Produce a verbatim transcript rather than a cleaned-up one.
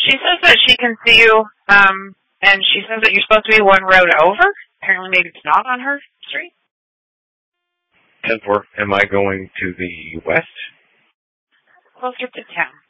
She says that she can see you, um, and she says that you're supposed to be one road over. Apparently maybe it's not on her street. ten four, am I going to the west? Closer to town.